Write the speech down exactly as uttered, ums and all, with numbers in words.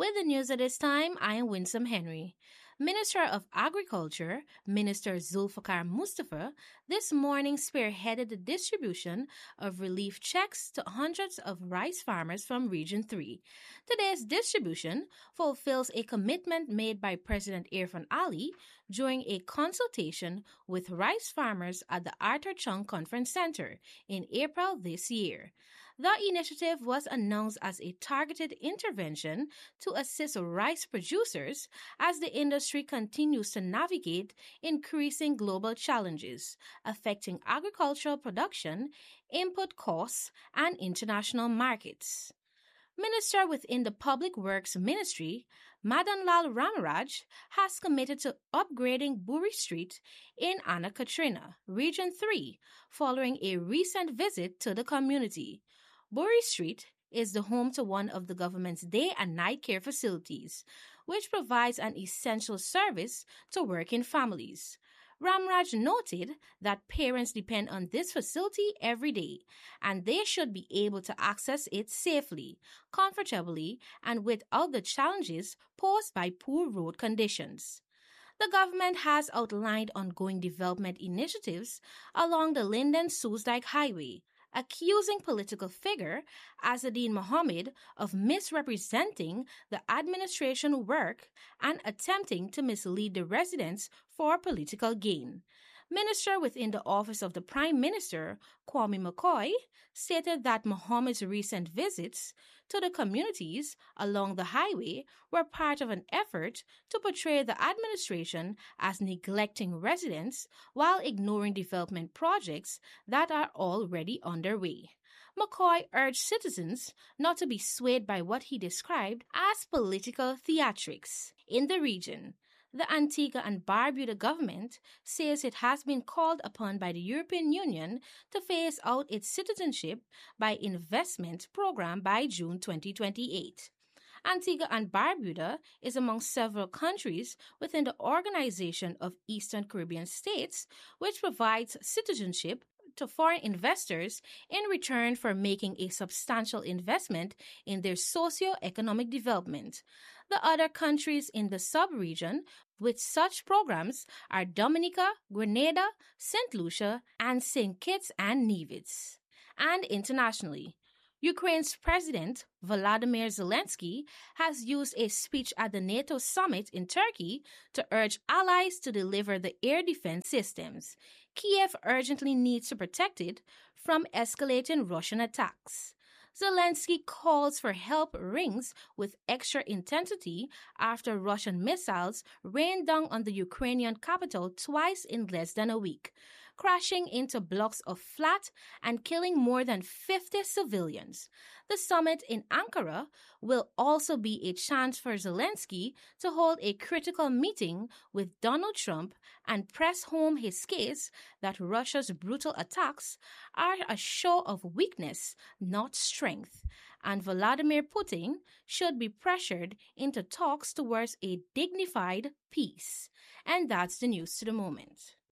With the news at this time, I am Winsome Henry. Minister of Agriculture, Minister Zulfikar Mustafa, this morning spearheaded the distribution of relief checks to hundreds of rice farmers from Region three. Today's distribution fulfills a commitment made by President Irfan Ali during a consultation with rice farmers at the Arthur Chung Conference Center in April this year. The initiative was announced as a targeted intervention to assist rice producers as the industry continues to navigate increasing global challenges affecting agricultural production, input costs, and international markets. Minister within the Public Works Ministry, Madanlal Ramaraj, has committed to upgrading Buri Street in Anna Katrina, Region three, following a recent visit to the community. Buri Street is the home to one of the government's day and night care facilities, which provides an essential service to working families. Ramraj noted that parents depend on this facility every day, and they should be able to access it safely, comfortably, and without the challenges posed by poor road conditions. The government has outlined ongoing development initiatives along the Linden-Soesdijk Highway, accusing political figure Azadeen Mohammed of misrepresenting the administration work and attempting to mislead the residents for political gain. Minister within the Office of the Prime Minister, Kwame McCoy, stated that Mohammed's recent visits to the communities along the highway were part of an effort to portray the administration as neglecting residents while ignoring development projects that are already underway. McCoy urged citizens not to be swayed by what he described as political theatrics in the region. The Antigua and Barbuda government says it has been called upon by the European Union to phase out its citizenship by investment program by June twenty twenty-eight. Antigua and Barbuda is among several countries within the Organization of Eastern Caribbean States, which provides citizenship to foreign investors in return for making a substantial investment in their socio-economic development. The other countries in the sub-region with such programs are Dominica, Grenada, Saint Lucia, and Saint Kitts and Nevis. And internationally, Ukraine's President Volodymyr Zelensky has used a speech at the NATO summit in Turkey to urge allies to deliver the air defense systems. Kiev urgently needs to protect it from escalating Russian attacks. Zelensky calls for help rings with extra intensity after Russian missiles rained down on the Ukrainian capital twice in less than a week, crashing into blocks of flat and killing more than fifty civilians. The summit in Ankara will also be a chance for Zelensky to hold a critical meeting with Donald Trump and press home his case that Russia's brutal attacks are a show of weakness, not strength, and Vladimir Putin should be pressured into talks towards a dignified peace. And that's the news to the moment.